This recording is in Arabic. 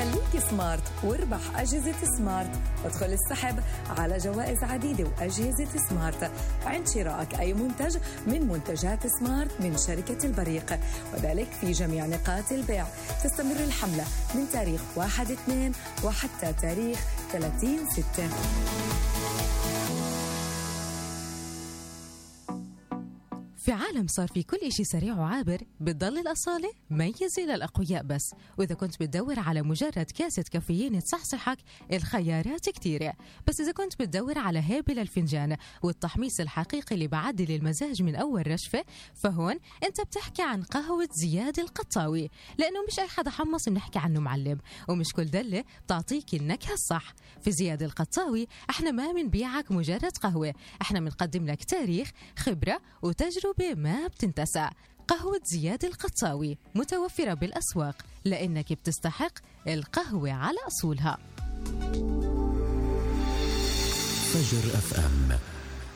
خليك سمارت واربح أجهزة سمارت. ادخل السحب على جوائز عديدة وأجهزة سمارت عند شرائك أي منتج من منتجات سمارت من شركة البريق، وذلك في جميع نقاط البيع. تستمر الحملة من تاريخ 1/2 وحتى تاريخ 30/6. في عالم صار في كل إشي سريع وعابر، بتضل الأصالة ميزة للأقوياء بس. وإذا كنت بتدور على مجرد كاسة كافيين تصحصحك، الخيارات كتيرة. بس إذا كنت بتدور على هيبة للفنجان والتحميص الحقيقي اللي بعدل المزاج من أول رشفة، فهون أنت بتحكي عن قهوة زياد القطاوي. لأنه مش أي حدا حمص بنحكي عنه معلم، ومش كل دلة بتعطيك النكهة الصح. في زياد القطاوي احنا ما منبيعك مجرد قهوة، احنا منقدم لك تاريخ، خبرة وتجربة ما بتنتسى. قهوة زياد القطاوي متوفرة بالأسواق لأنك بتستحق القهوة على أصولها. فجر FM